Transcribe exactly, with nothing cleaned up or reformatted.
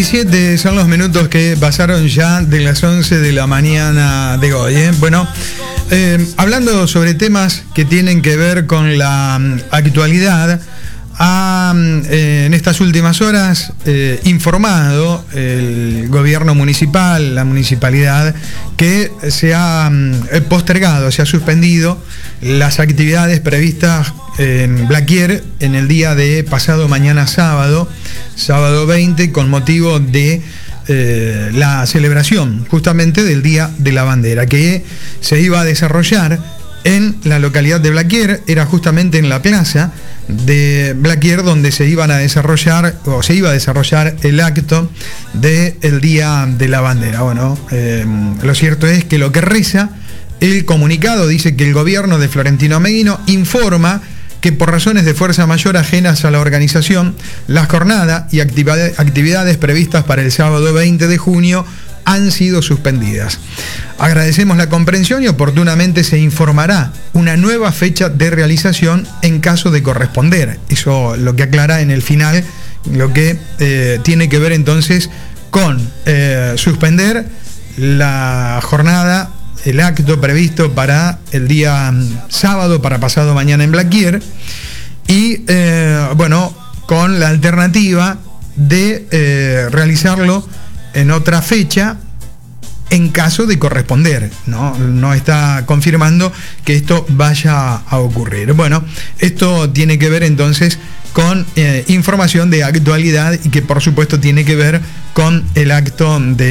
siete son los minutos que pasaron ya de las once de la mañana de hoy, ¿eh? Bueno, eh, hablando sobre temas que tienen que ver con la um, actualidad, ha eh, en estas últimas horas eh, informado el gobierno municipal, la municipalidad, que se ha eh, postergado, se ha suspendido las actividades previstas en Blaquier en el día de pasado mañana sábado, sábado veinte, con motivo de eh, la celebración justamente del Día de la Bandera, que se iba a desarrollar en la localidad de Blaquier. Era justamente en la plaza de Blaquier donde se iban a desarrollar o se iba a desarrollar el acto del Día de la Bandera. Bueno, eh, lo cierto es que lo que reza el comunicado dice que el gobierno de Florentino Meguino informa que por razones de fuerza mayor ajenas a la organización, las jornadas y actividades, actividades previstas para el sábado veinte de junio han sido suspendidas. Agradecemos la comprensión y oportunamente se informará una nueva fecha de realización en caso de corresponder. Eso lo que aclara en el final, lo que eh, tiene que ver entonces con eh, suspender la jornada, el acto previsto para el día sábado, para pasado mañana en Blaquier, y eh, bueno, con la alternativa de eh, realizarlo en otra fecha en caso de corresponder, ¿no? No está confirmando que esto vaya a ocurrir. Bueno, esto tiene que ver entonces con eh, información de actualidad y que por supuesto tiene que ver con el acto de